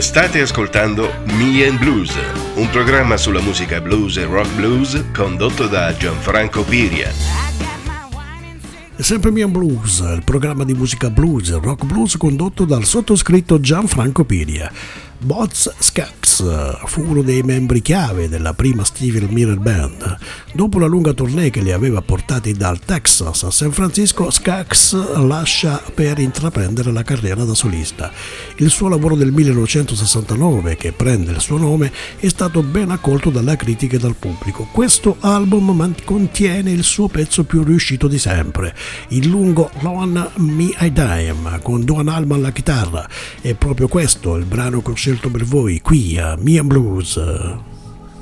State ascoltando Me and Blues, un programma sulla musica blues e rock blues condotto da Gianfranco Piria. È sempre Me and Blues, il programma di musica blues e rock blues condotto dal sottoscritto Gianfranco Piria. Boz Scaggs fu uno dei membri chiave della prima Stevie Miller Band. Dopo una lunga tournée che li aveva portati dal Texas a San Francisco, Scaggs lascia per intraprendere la carriera da solista. Il suo lavoro del 1969, che prende il suo nome, è stato ben accolto dalla critica e dal pubblico. Questo album contiene il suo pezzo più riuscito di sempre, il lungo Loan Me I Dime, con Duane Allman alla chitarra. È proprio questo il brano che ho scelto per voi qui a Me and Blues.